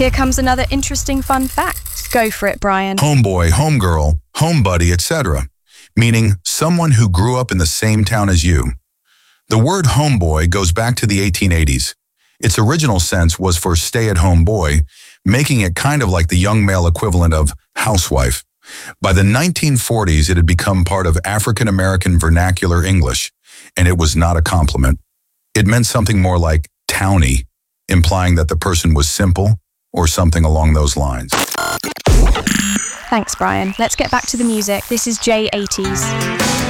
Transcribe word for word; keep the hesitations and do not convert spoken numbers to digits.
Here comes another interesting fun fact. Go for it, Brian. Homeboy, homegirl, homebuddy, et cetera, meaning someone who grew up in the same town as you. The word homeboy goes back to the eighteen eighties. Its original sense was for stay-at-home boy, making it kind of like the young male equivalent of housewife. By the nineteen forties, it had become part of African-American vernacular English, and it was not a compliment. It meant something more like townie, implying that the person was simple or something along those lines. Thanks, Brian. Let's get back to the music. This is J eighties.